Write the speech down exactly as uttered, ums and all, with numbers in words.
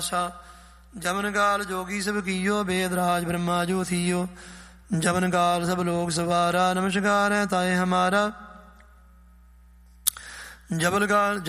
जमन काल जोगी सब कियो वेद राज ब्रह्मा जो थियो। जमन काल सब लोग सवारा नमस्कार है ताए हमारा। जबल काल